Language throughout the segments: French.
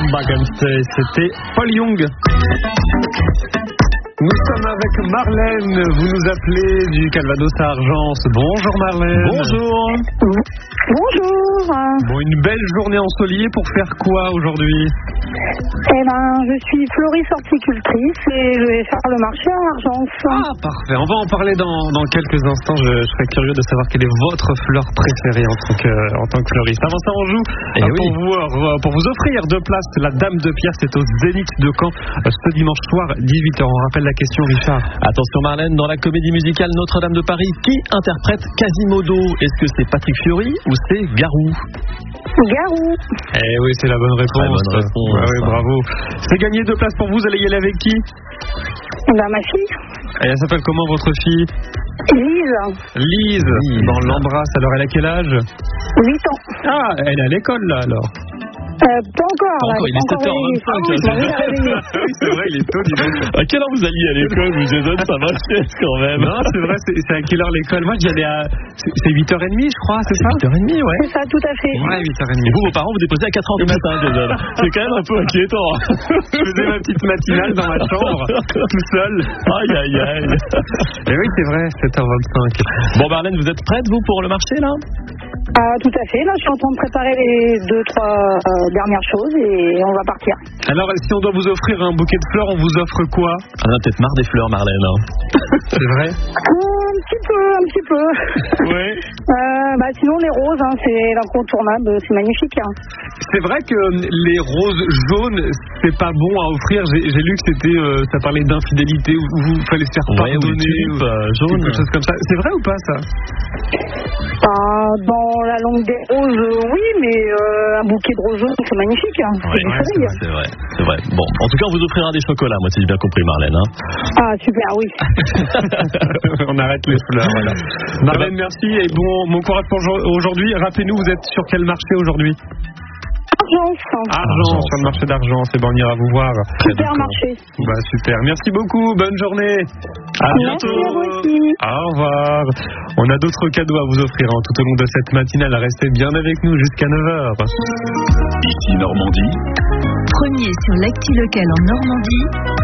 Back and Stay, c'était Paul Young. Nous sommes avec Marlène, vous nous appelez du Calvados à Argence. Bonjour Marlène. Bonjour. Bonjour. Bon, une belle journée ensoleillée pour faire quoi aujourd'hui? Je suis fleuriste horticultrice et je vais faire le marché à Argence. Ah, parfait. On va en parler dans quelques instants. Je serais curieux de savoir quelle est votre fleur préférée en tant que fleuriste. Avant ça, on joue pour vous offrir 2 places. La Dame de Pierre, c'est au Zénith de Caen ce dimanche soir, 18h. On rappelle la question, Richard. Attention Marlène, dans la comédie musicale Notre-Dame de Paris, qui interprète Quasimodo? Est-ce que c'est Patrick Fiori ou c'est Garou? Garou. Eh oui, c'est la bonne réponse. Oui, bravo. C'est gagné 2 places pour vous. Vous allez y aller avec qui? Ma fille. Et elle s'appelle comment votre fille? Lise. Bon, on l'embrasse. Alors, elle a quel âge? 8 ans. Ah, elle est à l'école là alors? Pas encore. Il est 7h25. Oui, c'est vrai, il est tôt. À quelle heure vous alliez à l'école, vous, Jason? Ça m'inquiète quand même. Non, c'est vrai, c'est à quelle heure l'école? Moi, j'y allais c'est 8h30, je crois, c'est ça? 8h30, ouais. C'est ça, tout à fait. Ouais, 8h30. Et vous, vos parents, vous déposez à 4h du matin, Jason. C'est quand même un peu inquiétant. Je faisais ma petite matinale dans ma chambre, tout seul. Aïe. Et oui, c'est vrai, 7h25. Bon, Marlène, vous êtes prête, vous, pour le marché, là? Tout à fait. Là, je suis en train de préparer les 2-3 dernières choses et on va partir. Alors, si on doit vous offrir un bouquet de fleurs, on vous offre quoi? On a peut-être marre des fleurs, Marlène. C'est vrai? Un petit peu. Ouais. Sinon, les roses, c'est l'incontournable, c'est magnifique. C'est vrai que les roses jaunes, c'est pas bon à offrir. J'ai lu que c'était, ça parlait d'infidélité, où il fallait se faire pardonner. Jaune. Quelque chose comme ça. C'est vrai ou pas, ça? Dans la langue des roses, oui, mais un bouquet de roses jaunes, c'est magnifique. C'est vrai. Bon, en tout cas, on vous offrira des chocolats, moi, si j'ai bien compris, Marlène. Ah, super, oui. On arrête les fleurs, voilà. Marlène, merci et bon courage pour aujourd'hui. Rappelez-nous, vous êtes sur quel marché aujourd'hui? Argence, sur le marché d'Argence. Et on ira vous voir. Super marché. Super. Merci beaucoup. Bonne journée. À bientôt. Au revoir. On a d'autres cadeaux à vous offrir tout au long de cette matinale. Restez bien avec nous jusqu'à 9h. Ici Normandie. Premier sur l'actu local en Normandie.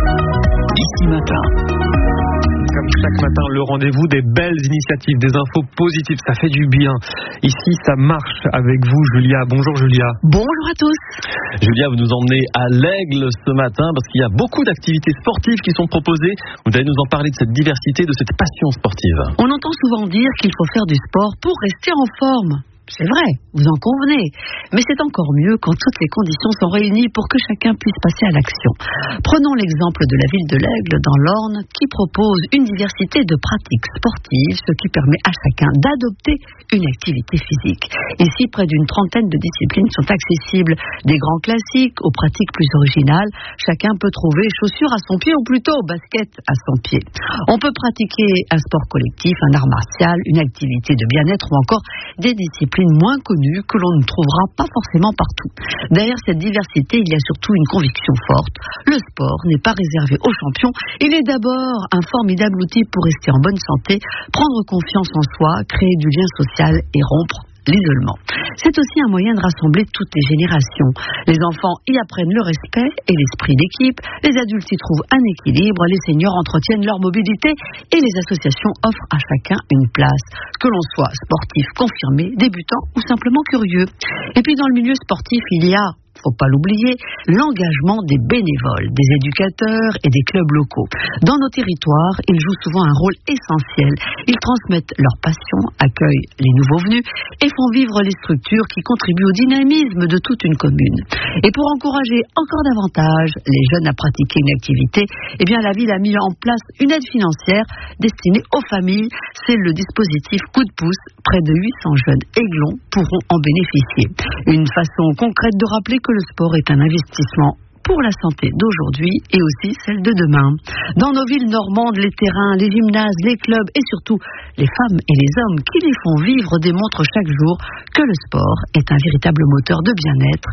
Ici Matin. Comme chaque matin, le rendez-vous des belles initiatives, des infos positives, ça fait du bien. Ici, ça marche avec vous, Julia. Bonjour, Julia. Bonjour à tous. Julia, vous nous emmenez à l'Aigle ce matin parce qu'il y a beaucoup d'activités sportives qui sont proposées. Vous allez nous en parler de cette diversité, de cette passion sportive. On entend souvent dire qu'il faut faire du sport pour rester en forme. C'est vrai, vous en convenez. Mais c'est encore mieux quand toutes les conditions sont réunies pour que chacun puisse passer à l'action. Prenons l'exemple de la ville de l'Aigle, dans l'Orne, qui propose une diversité de pratiques sportives, ce qui permet à chacun d'adopter une activité physique. Ici, près d'une trentaine de disciplines sont accessibles. Des grands classiques aux pratiques plus originales. Chacun peut trouver chaussures à son pied ou plutôt basket à son pied. On peut pratiquer un sport collectif, un art martial, une activité de bien-être ou encore des disciplines moins connues que l'on ne trouvera pas forcément partout. Derrière cette diversité, il y a surtout une conviction forte. Le sport n'est pas réservé aux champions. Il est d'abord un formidable outil pour rester en bonne santé, prendre confiance en soi, créer du lien social et rompre l'isolement. C'est aussi un moyen de rassembler toutes les générations. Les enfants y apprennent le respect et l'esprit d'équipe, les adultes y trouvent un équilibre, les seniors entretiennent leur mobilité et les associations offrent à chacun une place, que l'on soit sportif confirmé, débutant ou simplement curieux. Et puis dans le milieu sportif, il y a, faut pas l'oublier, l'engagement des bénévoles, des éducateurs et des clubs locaux. Dans nos territoires, ils jouent souvent un rôle essentiel. Ils transmettent leur passion, accueillent les nouveaux venus et font vivre les structures qui contribuent au dynamisme de toute une commune. Et pour encourager encore davantage les jeunes à pratiquer une activité, la ville a mis en place une aide financière destinée aux familles. C'est le dispositif Coup de pouce. Près de 800 jeunes aiglons pourront en bénéficier. Une façon concrète de rappeler que le sport est un investissement pour la santé d'aujourd'hui et aussi celle de demain. Dans nos villes normandes, les terrains, les gymnases, les clubs et surtout les femmes et les hommes qui les font vivre démontrent chaque jour que le sport est un véritable moteur de bien-être